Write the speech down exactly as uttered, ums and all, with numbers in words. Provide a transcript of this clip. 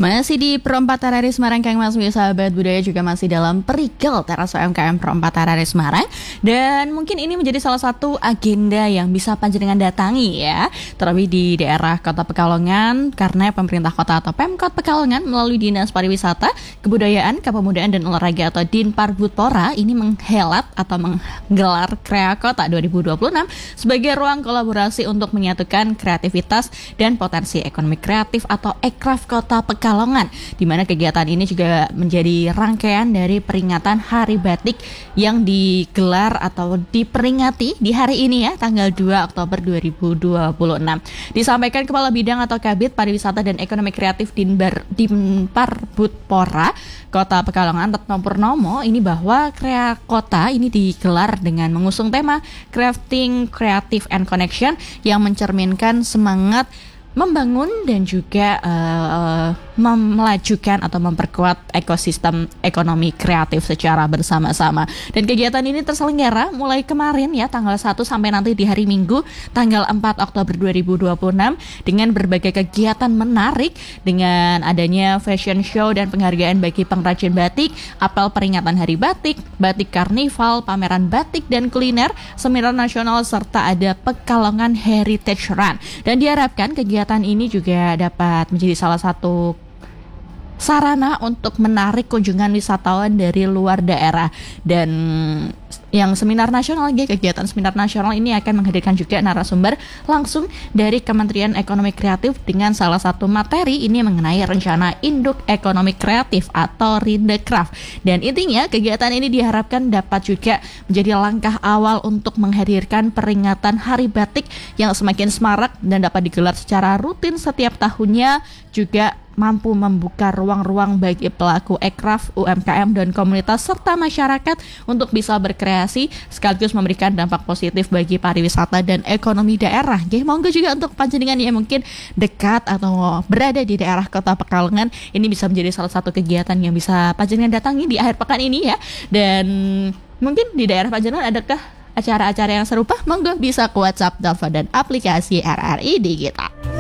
Masih di Perempat Tarari Semarang, Kang Mas, sahabat budaya juga masih dalam Perigel Teras U M K M Perempat Tarari Semarang. Dan mungkin ini menjadi salah satu agenda yang bisa panjenengan datangi ya, terlebih di daerah Kota Pekalongan, karena pemerintah kota atau Pemkot Pekalongan melalui Dinas Pariwisata, Kebudayaan, Kepemudaan dan Olahraga atau Dinparbudpora ini menghelat atau menggelar Krea Kota dua ribu dua puluh enam sebagai ruang kolaborasi untuk menyatukan kreativitas dan potensi ekonomi kreatif atau Ekraf Kota Pekalongan, di mana kegiatan ini juga menjadi rangkaian dari peringatan Hari Batik yang digelar atau diperingati di hari ini ya, tanggal dua Oktober dua ribu dua puluh enam. Disampaikan Kepala Bidang atau Kabid Pariwisata dan Ekonomi Kreatif Dinbar, Dinparbudpora Kota Pekalongan, Retno Purnomo, ini bahwa Krea Kota ini digelar dengan mengusung tema Crafting Creative and Connection yang mencerminkan semangat membangun dan juga uh, memajukan atau memperkuat ekosistem ekonomi kreatif secara bersama-sama. Dan kegiatan ini terselenggara mulai kemarin ya, tanggal satu sampai nanti di hari Minggu tanggal empat Oktober dua ribu dua puluh enam dengan berbagai kegiatan menarik, dengan adanya fashion show dan penghargaan bagi pengrajin batik, apel peringatan Hari Batik, batik karnival, pameran batik dan kuliner, seminar nasional, serta ada Pekalongan Heritage Run. Dan diharapkan kegiatan ini juga dapat menjadi salah satu sarana untuk menarik kunjungan wisatawan dari luar daerah. Dan yang seminar nasional, kegiatan seminar nasional ini akan menghadirkan juga narasumber langsung dari Kementerian Ekonomi Kreatif dengan salah satu materi ini mengenai rencana Induk Ekonomi Kreatif atau Rindekraf. Dan intinya kegiatan ini diharapkan dapat juga menjadi langkah awal untuk menghadirkan peringatan Hari Batik yang semakin semarak dan dapat digelar secara rutin setiap tahunnya, juga mampu membuka ruang-ruang bagi pelaku ekraf, U M K M dan komunitas serta masyarakat untuk bisa berkreasi sekaligus memberikan dampak positif bagi pariwisata dan ekonomi daerah. Oke, monggo juga untuk panjenengan yang mungkin dekat atau berada di daerah Kota Pekalongan, ini bisa menjadi salah satu kegiatan yang bisa panjenengan datangi di akhir pekan ini ya. Dan mungkin di daerah panjenengan adakah acara-acara yang serupa? Monggo bisa ke WhatsApp, telepon dan aplikasi R R I Digital.